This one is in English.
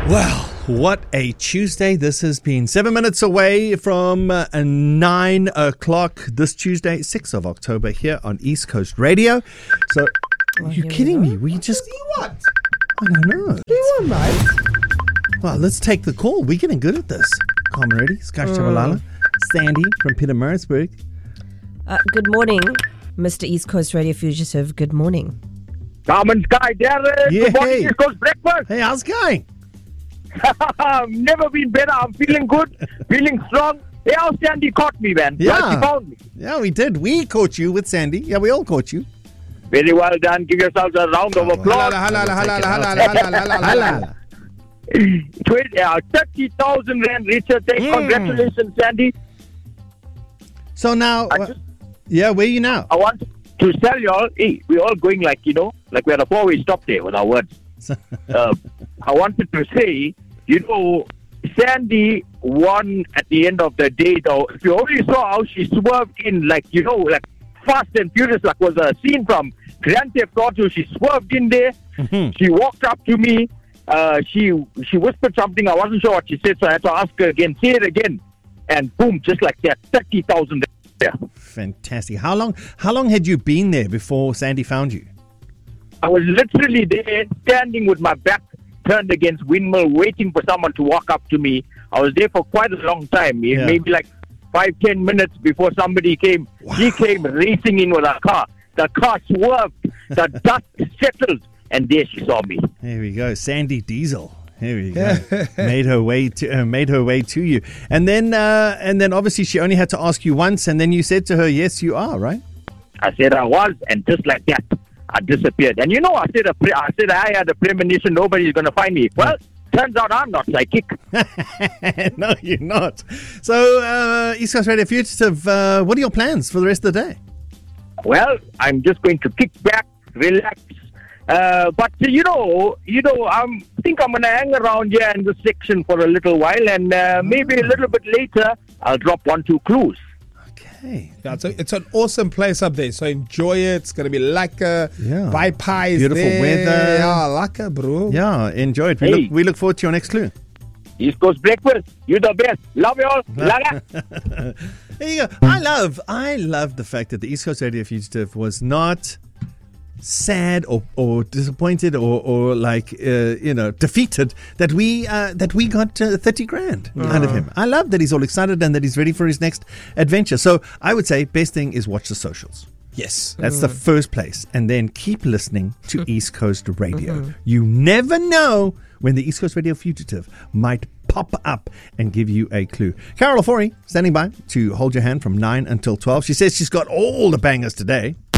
Well, what a Tuesday this has been. 7 minutes away from 9 o'clock this Tuesday, 6th of October here on East Coast Radio. So, are you kidding me? We just... What? I don't know. You want, mate? Well, let's take the call. We're getting good at this. Carmen Reddy, Skash Chabalala, Sandy from Pietermaritzburg. Good morning, Mr. East Coast Radio Fugitive. Good morning. Carmen, Sky, Darren. Yeah. Good morning, East Coast Breakfast. Hey, how's it going? I've never been better. I'm feeling good, feeling strong. Hey, how Sandy caught me, man. Yeah. Well, she found me. Yeah, we did. We caught you with Sandy. Yeah, we all caught you. Very well done. Give yourselves a round of applause. Halala. 30,000 Rand richer. Congratulations, Sandy. So now, I just- yeah, where are you now? I want to tell you all, hey, we're all going like we're at a four-way stop there with our words. I wanted to say, Sandy won at the end of the day, though. If you only saw how she swerved in, like Fast and Furious, like was a scene from Grand Theft Auto. She swerved in there. She walked up to me. She whispered something. I wasn't sure what she said, so I had to ask her again. Say it again. And boom, just like that, 30,000 there. Fantastic. How long had you been there before Sandy found you? I was literally there, standing with my back turned against windmill, waiting for someone to walk up to me. I was there for quite a long time, maybe like 5-10 minutes before somebody came. Wow. He came racing in with a car. The car swerved, the dust settled, and there she saw me. There we go, Sandy Diesel. Here we go. made her way to you, and then obviously she only had to ask you once, and then you said to her, "Yes, you are," right? I said I was, and just like that, I disappeared. And I said I had a premonition nobody's going to find me. Well, turns out I'm not psychic. No, you're not. So, East Coast Radio Fugitive, what are your plans for the rest of the day? Well, I'm just going to kick back, relax. But I think I'm going to hang around here in this section for a little while, and maybe a little bit later I'll drop 1-2 clues. Okay. Yeah, it's an awesome place up there, so enjoy it. It's going to be lekker. Yeah. Buy pies. Beautiful there. weather. Yeah, lekker, bro. Yeah, enjoy it. Hey. We look forward to your next clue. East Coast Breakfast, you the best. Love you all. Laga. There you go. I love the fact that the East Coast Radio Fugitive was not sad or disappointed or defeated that we got 30 grand out of him. I love that he's all excited and that he's ready for his next adventure. So I would say best thing is watch the socials. Yes. That's the first place, and then keep listening to East Coast Radio. You never know when the East Coast Radio Fugitive might pop up and give you a clue. Carol Ofori standing by to hold your hand from 9 until 12. She says she's got all the bangers today.